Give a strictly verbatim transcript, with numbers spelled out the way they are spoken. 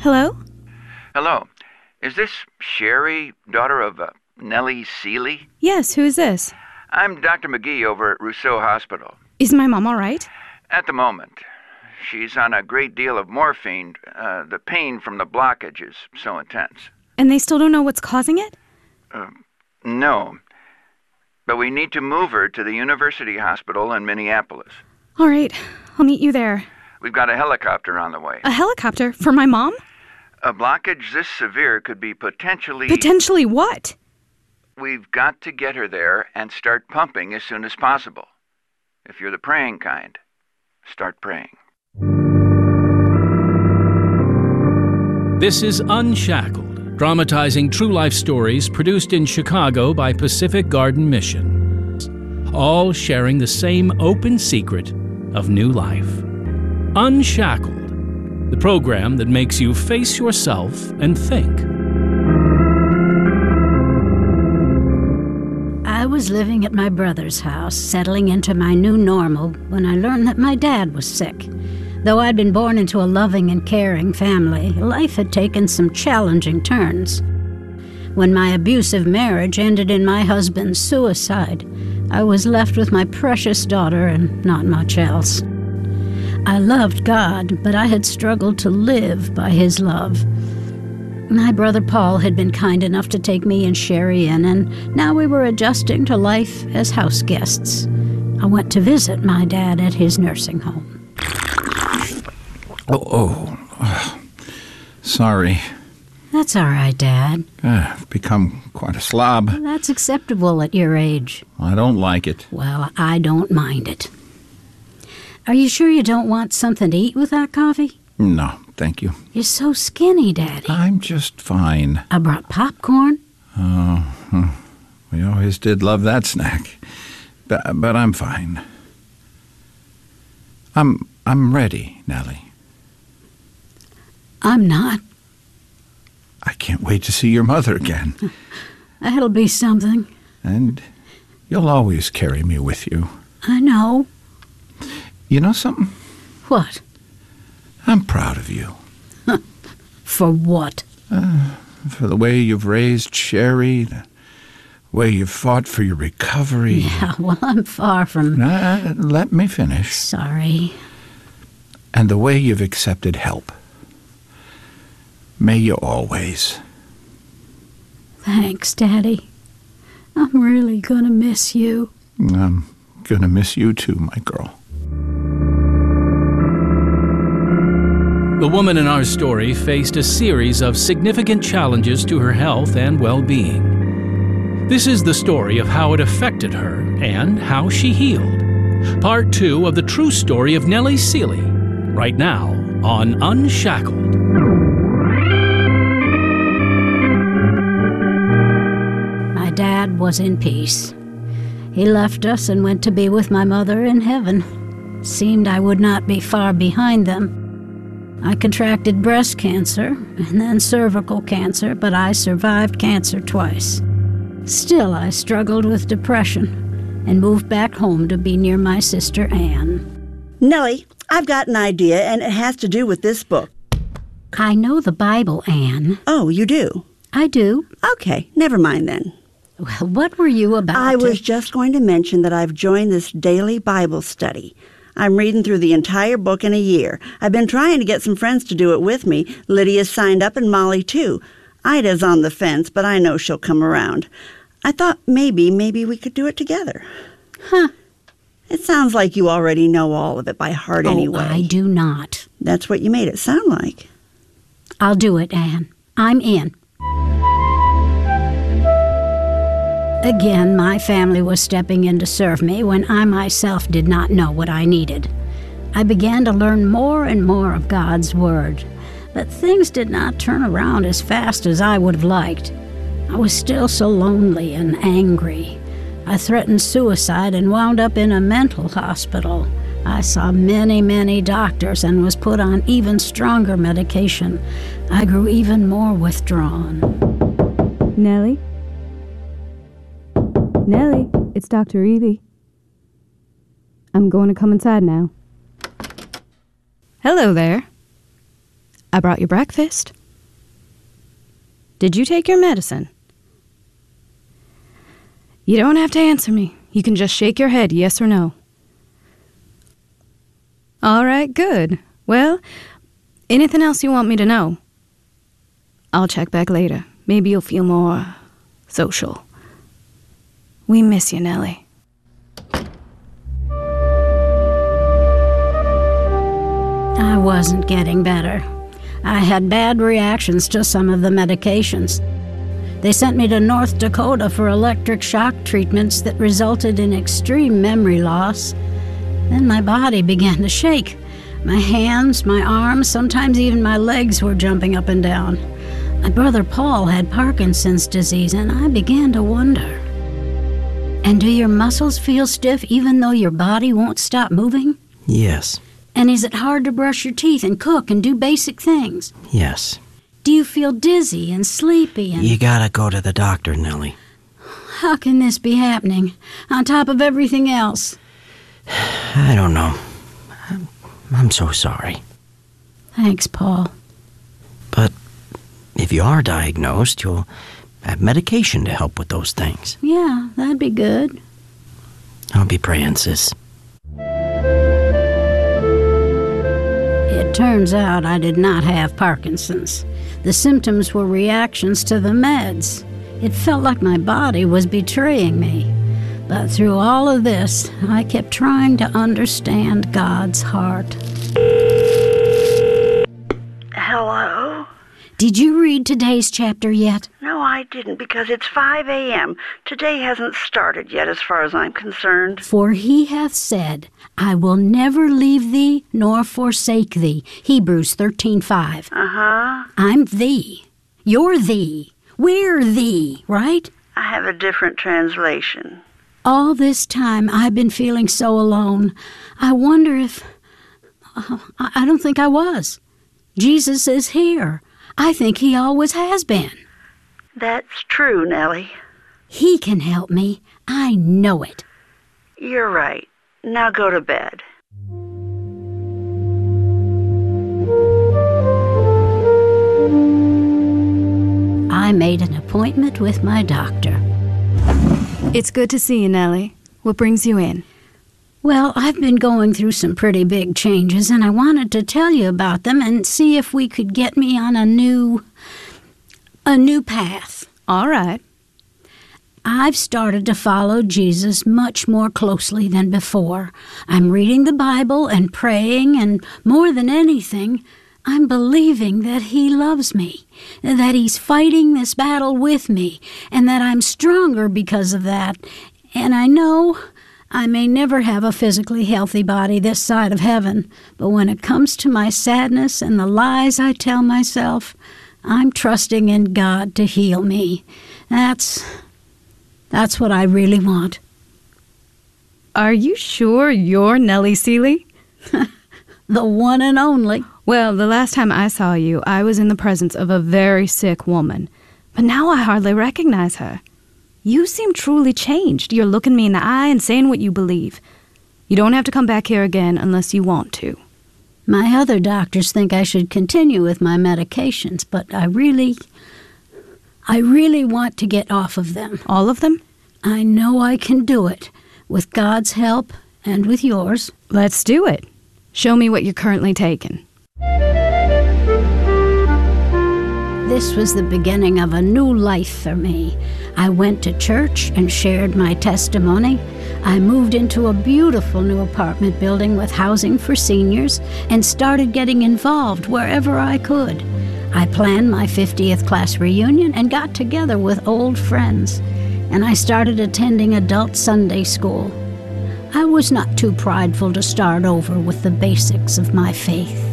Hello? Hello. Is this Sherry, daughter of uh, Nellie Seeley? Yes, who is this? I'm Doctor McGee over at Rousseau Hospital. Is my mom all right? At the moment. She's on a great deal of morphine. Uh, the pain from the blockage is so intense. And they still don't know what's causing it? Uh, no. But we need to move her to the University Hospital in Minneapolis. All right, I'll meet you there. We've got a helicopter on the way. A helicopter? For my mom? A blockage this severe could be potentially... Potentially what? We've got to get her there and start pumping as soon as possible. If you're the praying kind, start praying. This is Unshackled, dramatizing true life stories produced in Chicago by Pacific Garden Mission, all sharing the same open secret of new life. Unshackled, the program that makes you face yourself and think. I was living at my brother's house, settling into my new normal, when I learned that my dad was sick. Though I'd been born into a loving and caring family, life had taken some challenging turns. When my abusive marriage ended in my husband's suicide, I was left with my precious daughter and not much else. I loved God, but I had struggled to live by His love. My brother Paul had been kind enough to take me and Sherry in, and now we were adjusting to life as house guests. I went to visit my dad at his nursing home. Oh, oh, uh, sorry. That's all right, Dad. Uh, I've become quite a slob. That's acceptable at your age. I don't like it. Well, I don't mind it. Are you sure you don't want something to eat with that coffee? No, thank you. You're so skinny, Daddy. I'm just fine. I brought popcorn. Oh, we always did love that snack. But, but I'm fine. I'm, I'm ready, Nellie. I'm not. I can't wait to see your mother again. That'll be something. And you'll always carry me with you. I know. You know something? What? I'm proud of you. For what? Uh, for the way you've raised Sherry, the way you've fought for your recovery. Yeah, well, I'm far from... Uh, let me finish. Sorry. And the way you've accepted help. May you always. Thanks, Daddy. I'm really gonna miss you. I'm gonna miss you too, my girl. The woman in our story faced a series of significant challenges to her health and well-being. This is the story of how it affected her and how she healed. Part two of the true story of Nellie Seeley, right now on Unshackled. My dad was in peace. He left us and went to be with my mother in heaven. Seemed I would not be far behind them. I contracted breast cancer and then cervical cancer, but I survived cancer twice. Still, I struggled with depression and moved back home to be near my sister Anne. Nellie, I've got an idea, and it has to do with this book. I know the Bible, Anne. Oh, you do? I do. Okay, never mind then. Well, what were you about I to... was just going to mention that I've joined this daily Bible study. I'm reading through the entire book in a year. I've been trying to get some friends to do it with me. Lydia's signed up and Molly, too. Ida's on the fence, but I know she'll come around. I thought maybe, maybe we could do it together. Huh. It sounds like you already know all of it by heart oh, anyway. I do not. That's what you made it sound like. I'll do it, Anne. I'm in. Again, my family was stepping in to serve me when I myself did not know what I needed. I began to learn more and more of God's Word, but things did not turn around as fast as I would have liked. I was still so lonely and angry. I threatened suicide and wound up in a mental hospital. I saw many, many doctors and was put on even stronger medication. I grew even more withdrawn. Nellie? Nellie, it's Doctor Evie. I'm going to come inside now. Hello there. I brought you breakfast. Did you take your medicine? You don't have to answer me. You can just shake your head, yes or no. All right, good. Well, anything else you want me to know? I'll check back later. Maybe you'll feel more social. We miss you, Nellie. I wasn't getting better. I had bad reactions to some of the medications. They sent me to North Dakota for electric shock treatments that resulted in extreme memory loss. Then my body began to shake. My hands, my arms, sometimes even my legs were jumping up and down. My brother Paul had Parkinson's disease, and I began to wonder. And do your muscles feel stiff even though your body won't stop moving? Yes. And is it hard to brush your teeth and cook and do basic things? Yes. Do you feel dizzy and sleepy and... You gotta go to the doctor, Nellie. How can this be happening, on top of everything else? I don't know. I'm, I'm so sorry. Thanks, Paul. But if you are diagnosed, you'll have medication to help with those things. Yeah, that'd be good. I'll be praying, sis. It turns out I did not have Parkinson's. The symptoms were reactions to the meds. It felt like my body was betraying me. But through all of this, I kept trying to understand God's heart. Hello? Did you read today's chapter yet? No, I didn't, because it's five a.m. Today hasn't started yet as far as I'm concerned. For he hath said, I will never leave thee nor forsake thee. Hebrews thirteen five. Uh-huh. I'm thee. You're thee. We're thee, right? I have a different translation. All this time I've been feeling so alone. I wonder if... Uh, I don't think I was. Jesus is here. I think he always has been. That's true, Nellie. He can help me. I know it. You're right. Now go to bed. I made an appointment with my doctor. It's good to see you, Nellie. What brings you in? Well, I've been going through some pretty big changes, and I wanted to tell you about them and see if we could get me on a new... a new path. All right. I've started to follow Jesus much more closely than before. I'm reading the Bible and praying, and more than anything, I'm believing that he loves me, that he's fighting this battle with me, and that I'm stronger because of that. And I know I may never have a physically healthy body this side of heaven, but when it comes to my sadness and the lies I tell myself, I'm trusting in God to heal me. That's... that's what I really want. Are you sure you're Nellie Seeley? The one and only. Well, the last time I saw you, I was in the presence of a very sick woman. But now I hardly recognize her. You seem truly changed. You're looking me in the eye and saying what you believe. You don't have to come back here again unless you want to. My other doctors think I should continue with my medications, but I really... I really want to get off of them. All of them? I know I can do it, with God's help and with yours. Let's do it. Show me what you're currently taking. This was the beginning of a new life for me. I went to church and shared my testimony. I moved into a beautiful new apartment building with housing for seniors and started getting involved wherever I could. I planned my fiftieth class reunion and got together with old friends, and I started attending adult Sunday school. I was not too prideful to start over with the basics of my faith.